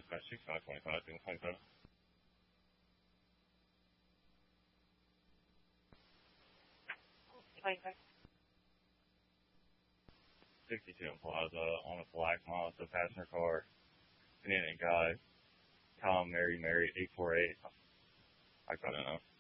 dispatch 6525, doing 27. 62 in Plaza on a black Mazda passenger car. Canadian guy, Tom Mary 848. I got it now.